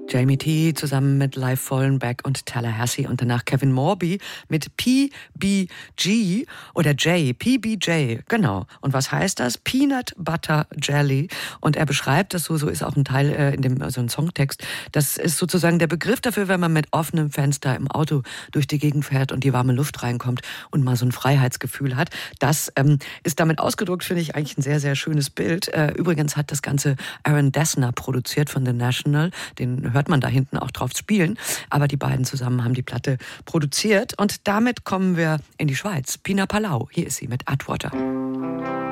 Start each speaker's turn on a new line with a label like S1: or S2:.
S1: Jamie T. zusammen mit Live Fallenbeck und Tallahassee und danach Kevin Morby mit PBG oder PBJ, genau. Und was heißt das? Peanut Butter Jelly. Und er beschreibt das so ist auch ein Teil in dem so ein Songtext. Das ist sozusagen der Begriff dafür, wenn man mit offenem Fenster im Auto durch die Gegend fährt und die warme Luft reinkommt und mal so ein Freiheitsgefühl hat. Das ist damit ausgedrückt, finde ich eigentlich ein sehr, sehr schönes Bild. Übrigens hat das Ganze Aaron Dessner produziert von The National. Den hört man da hinten auch drauf spielen. Aber die beiden zusammen haben die Platte produziert. Und damit kommen wir in die Schweiz. Pina Palau, hier ist sie mit Atwater.